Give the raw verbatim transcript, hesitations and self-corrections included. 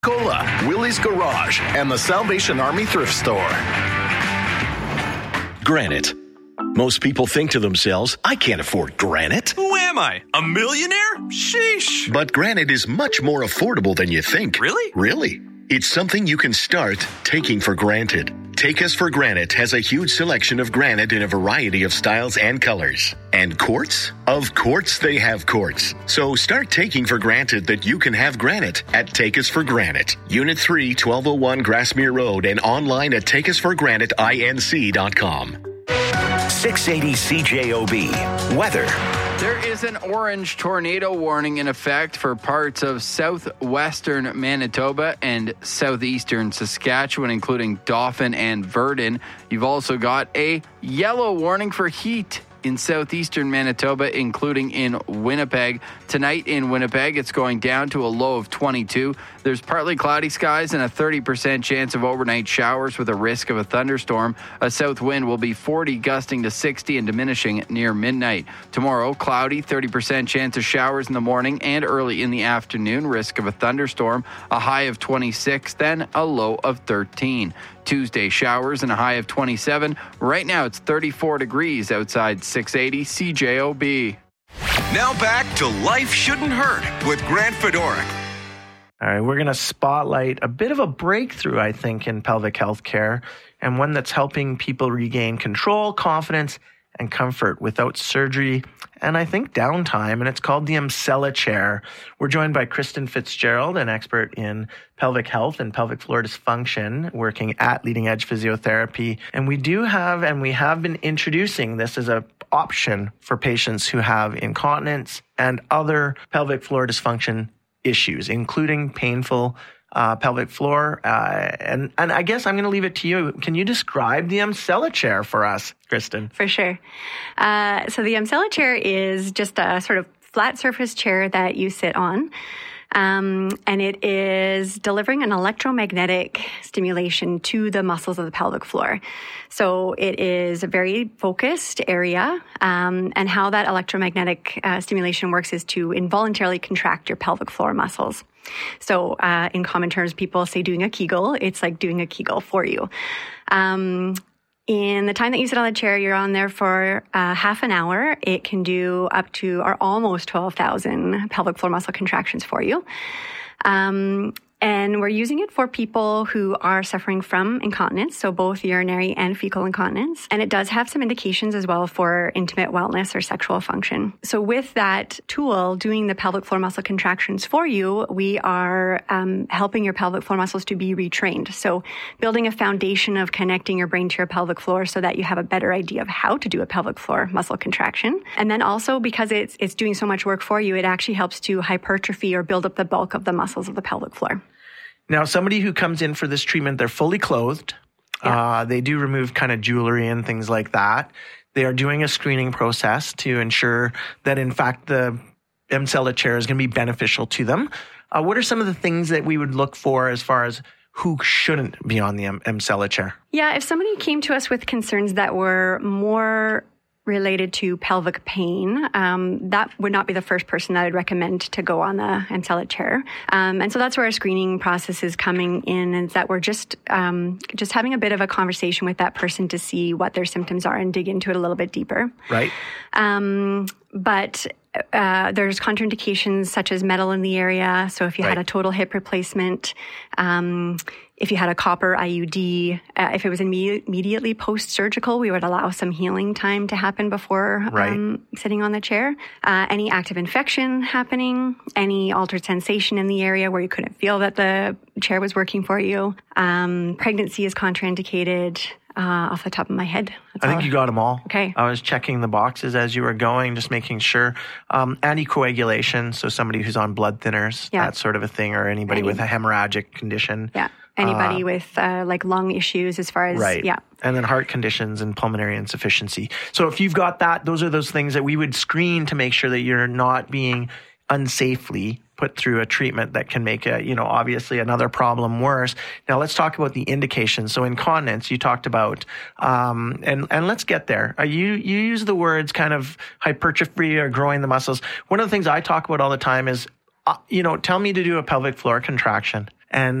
Cola, Willie's Garage, and the Salvation Army Thrift Store. Granite. Most people think to themselves, I can't afford granite. Who am I? A millionaire? Sheesh. But granite is much more affordable than you think. Really? Really. It's something you can start taking for granted. Take Us for Granite has a huge selection of granite in a variety of styles and colors. And quartz? Of course they have quartz. So start taking for granted that you can have granite at Take Us for Granite. Unit three, twelve oh one Grassmere Road, and online at take us for granite inc dot com. six eighty C J O B. Weather. There is an orange tornado warning in effect for parts of southwestern Manitoba and southeastern Saskatchewan, including Dauphin and Virden. You've also got a yellow warning for heat in southeastern Manitoba, including in Winnipeg. Tonight in Winnipeg, it's going down to a low of twenty-two. There's partly cloudy skies and a thirty percent chance of overnight showers with a risk of a thunderstorm. A south wind will be forty, gusting to sixty and diminishing near midnight. Tomorrow, cloudy, thirty percent chance of showers in the morning and early in the afternoon, risk of a thunderstorm, a high of twenty-six, then a low of thirteen. Tuesday, showers and a high of twenty-seven. Right now, it's thirty-four degrees outside six eighty C J O B. Now back to Life Shouldn't Hurt with Grant Fedoruk. All right, we're going to spotlight a bit of a breakthrough, I think, in pelvic health care, and one that's helping people regain control, confidence, and comfort without surgery and I think downtime, and it's called the Emsella Chair. We're joined by Kristen Fitzgerald, an expert in pelvic health and pelvic floor dysfunction, working at Leading Edge Physiotherapy. And we do have, and we have been introducing this as an option for patients who have incontinence and other pelvic floor dysfunction issues, including painful Uh, pelvic floor. Uh, and, and I guess I'm going to leave it to you. Can you describe the Emsella Chair for us, Kristen? For sure. Uh, so the Emsella Chair is just a sort of flat surface chair that you sit on. Um, and it is delivering an electromagnetic stimulation to the muscles of the pelvic floor. So it is a very focused area. Um, and how that electromagnetic uh, stimulation works is to involuntarily contract your pelvic floor muscles. So uh, in common terms, people say doing a Kegel. It's like doing a Kegel for you. Um, in the time that you sit on the chair, you're on there for uh, half an hour. It can do up to or almost twelve thousand pelvic floor muscle contractions for you. Um, And we're using it for people who are suffering from incontinence, so both urinary and fecal incontinence. And it does have some indications as well for intimate wellness or sexual function. So with that tool, doing the pelvic floor muscle contractions for you, we are um, helping your pelvic floor muscles to be retrained. So building a foundation of connecting your brain to your pelvic floor so that you have a better idea of how to do a pelvic floor muscle contraction. And then also because it's, it's doing so much work for you, it actually helps to hypertrophy or build up the bulk of the muscles of the pelvic floor. Now, somebody who comes in for this treatment, they're fully clothed. Yeah. Uh, they do remove kind of jewelry and things like that. They are doing a screening process to ensure that, in fact, the Emsella Chair is going to be beneficial to them. Uh, what are some of the things that we would look for as far as who shouldn't be on the Emsella Chair? Yeah, if somebody came to us with concerns that were more related to pelvic pain, um, that would not be the first person that I'd recommend to go on the Emsella Chair. Um, and so that's where our screening process is coming in, and that we're just um, just having a bit of a conversation with that person to see what their symptoms are and dig into it a little bit deeper. Right. Um, but uh, there's contraindications such as metal in the area. So if you right. had a total hip replacement, um, if you had a copper I U D, uh, if it was imme- immediately post-surgical, we would allow some healing time to happen before right. um, sitting on the chair. Uh, any active infection happening, any altered sensation in the area where you couldn't feel that the chair was working for you. Um, pregnancy is contraindicated. Uh, off the top of my head. That's I think all. you got them all. Okay. I was checking the boxes as you were going, just making sure. Um, anticoagulation, so somebody who's on blood thinners, yeah. that sort of a thing, or anybody Any, with a hemorrhagic condition. Yeah. Anybody uh, with uh, like lung issues as far as, right. yeah. And then heart conditions and pulmonary insufficiency. So if you've got that, those are those things that we would screen to make sure that you're not being unsafely put through a treatment that can make a, you know, obviously another problem worse. Now let's talk about the indications. So incontinence, you talked about, um, and, and let's get there. Uh, you, you use the words kind of hypertrophy or growing the muscles. One of the things I talk about all the time is, uh, you know, tell me to do a pelvic floor contraction And